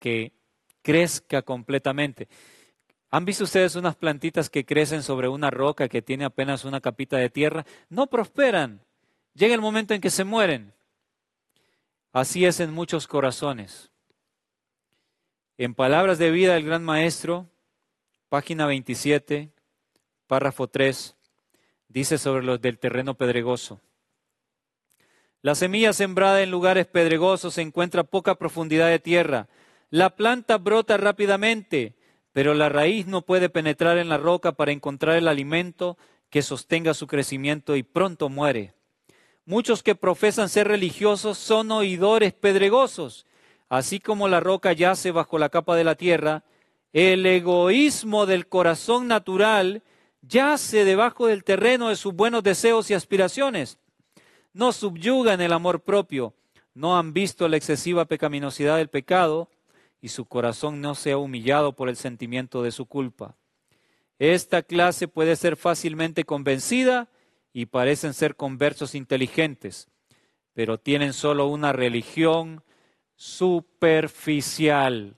que crezca completamente. ¿Han visto ustedes unas plantitas que crecen sobre una roca que tiene apenas una capita de tierra? No prosperan. Llega el momento en que se mueren. Así es en muchos corazones. En Palabras de Vida del Gran Maestro, página 27, párrafo 3, dice sobre los del terreno pedregoso. La semilla sembrada en lugares pedregosos encuentra poca profundidad de tierra. La planta brota rápidamente, pero la raíz no puede penetrar en la roca para encontrar el alimento que sostenga su crecimiento y pronto muere. Muchos que profesan ser religiosos son oidores pedregosos. Así como la roca yace bajo la capa de la tierra, el egoísmo del corazón natural yace debajo del terreno de sus buenos deseos y aspiraciones. No subyugan el amor propio, no han visto la excesiva pecaminosidad del pecado y su corazón no se ha humillado por el sentimiento de su culpa. Esta clase puede ser fácilmente convencida y parecen ser conversos inteligentes, pero tienen solo una religión superficial,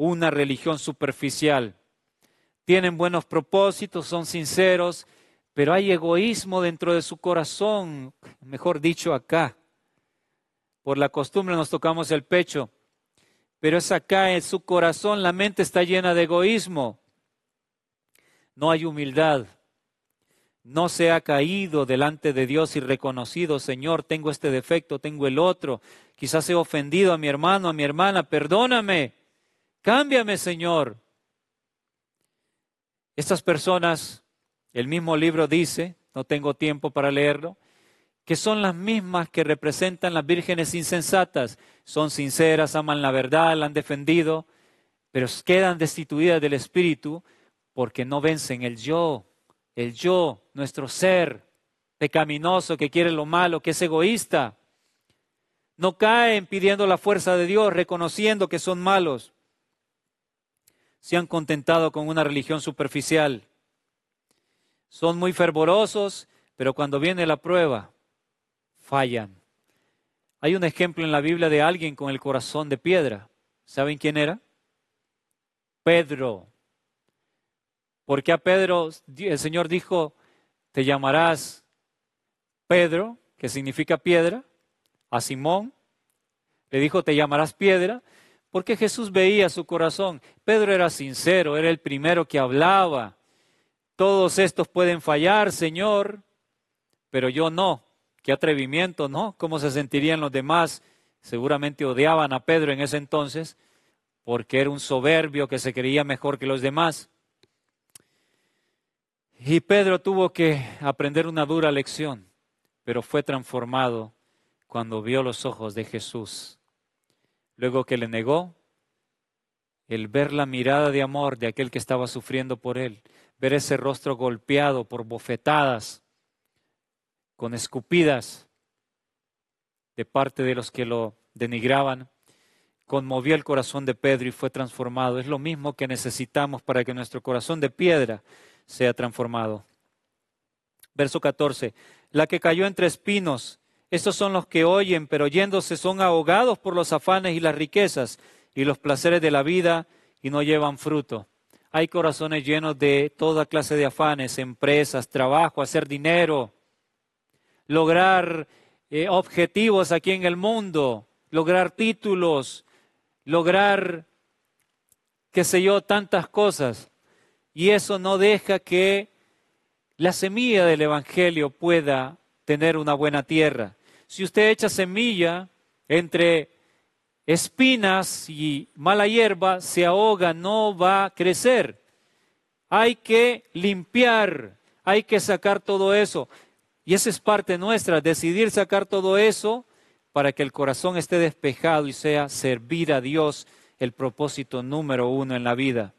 Tienen buenos propósitos, son sinceros, pero hay egoísmo dentro de su corazón, mejor dicho acá. Por la costumbre nos tocamos el pecho, pero es acá en su corazón, la mente está llena de egoísmo. No hay humildad. No se ha caído delante de Dios y reconocido, Señor, tengo este defecto, tengo el otro. Quizás he ofendido a mi hermano, a mi hermana, perdóname, cámbiame, Señor. Estas personas, el mismo libro dice, no tengo tiempo para leerlo, que son las mismas que representan las vírgenes insensatas. Son sinceras, aman la verdad, la han defendido, pero quedan destituidas del espíritu porque no vencen el yo, nuestro ser pecaminoso que quiere lo malo, que es egoísta. No caen pidiendo la fuerza de Dios, reconociendo que son malos. Se han contentado con una religión superficial. Son muy fervorosos, pero cuando viene la prueba, fallan. Hay un ejemplo en la Biblia de alguien con el corazón de piedra. ¿Saben quién era? Pedro. Porque a Pedro el Señor dijo, te llamarás Pedro, que significa piedra. A Simón le dijo, te llamarás piedra, porque Jesús veía su corazón. Pedro era sincero, era el primero que hablaba. Todos estos pueden fallar, Señor, pero yo no. Qué atrevimiento, ¿no? ¿Cómo se sentirían los demás? Seguramente odiaban a Pedro en ese entonces, porque era un soberbio que se creía mejor que los demás. Y Pedro tuvo que aprender una dura lección, pero fue transformado cuando vio los ojos de Jesús. Luego que le negó, el ver la mirada de amor de aquel que estaba sufriendo por él, ver ese rostro golpeado por bofetadas, con escupidas de parte de los que lo denigraban, conmovió el corazón de Pedro y fue transformado. Es lo mismo que necesitamos para que nuestro corazón de piedra sea transformado. Verso 14. La que cayó entre espinos, estos son los que oyen, pero yéndose son ahogados por los afanes y las riquezas y los placeres de la vida y no llevan fruto. Hay corazones llenos de toda clase de afanes, empresas, trabajo, hacer dinero, lograr objetivos aquí en el mundo, lograr títulos, lograr, qué sé yo, tantas cosas. Y eso no deja que la semilla del Evangelio pueda tener una buena tierra. Si usted echa semilla entre espinas y mala hierba, se ahoga, no va a crecer. Hay que limpiar, hay que sacar todo eso. Y esa es parte nuestra, decidir sacar todo eso para que el corazón esté despejado y sea servir a Dios el propósito número 1 en la vida.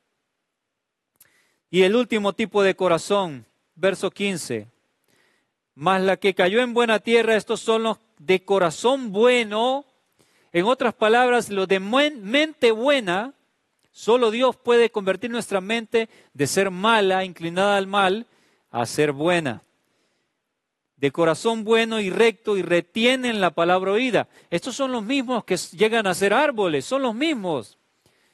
Y el último tipo de corazón, verso 15. Mas la que cayó en buena tierra, estos son los de corazón bueno. En otras palabras, los de mente buena, solo Dios puede convertir nuestra mente de ser mala, inclinada al mal, a ser buena. De corazón bueno y recto y retienen la palabra oída. Estos son los mismos que llegan a ser árboles, son los mismos.